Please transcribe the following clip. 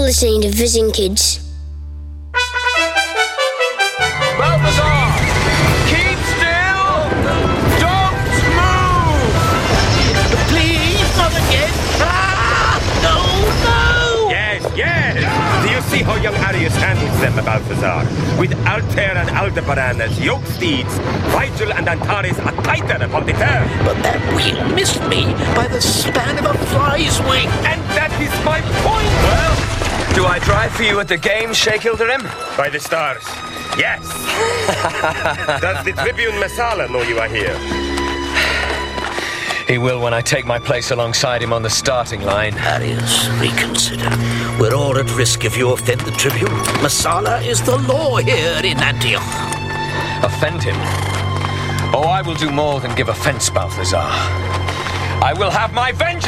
listening to Fizzing Kids. Balthazar! Keep still! Don't move! Please, not again! Ah! No! Yes! Do you see how young Arius handles them, Balthazar? With Altair and Aldebaran as yoke steeds, Vigil and Antares are tighter upon the turn. But that wheel missed me by the span of a fly's wing. And that is my point! Well, do I drive for you at the game, Sheikh Ilderim? By the stars, yes! Does the Tribune Messala know you are here? He will when I take my place alongside him on the starting line. Arius, reconsider. We're all at risk if you offend the Tribune. Messala is the law here in Antioch. Offend him? Oh, I will do more than give offense, Balthazar. I will have my vengeance!